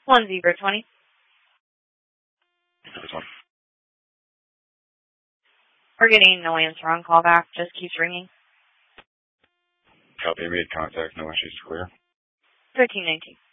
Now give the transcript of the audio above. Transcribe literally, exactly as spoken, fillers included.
One Zebra twenty. This one. We're getting no answer on callback. Just keeps ringing. Copy, made contact. No issues. Clear. Thirteen nineteen.